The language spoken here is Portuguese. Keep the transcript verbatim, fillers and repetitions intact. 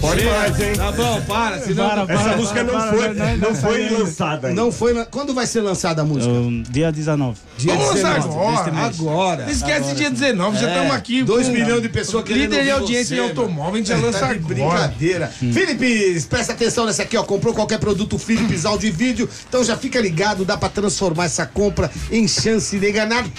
Pode mais, hein? Tá bom, para, senão... Para, para, Essa para, música para, não para, foi, não, não, não não foi saiu. lançada ainda. Não foi. Quando vai ser lançada a música? Um, dia dezenove. Dia Vamos lançar dezenove. agora. Agora. Não esquece dia dezenove, já estamos aqui. dois com milhões de pessoas querendo líder de ouvir audiência você, em automóvel, a gente já mano. lança Tá de agora. brincadeira. Philips, presta atenção nessa aqui, ó. Comprou qualquer produto Philips áudio e vídeo, então já fica ligado, dá pra transformar essa compra em chance de ganhar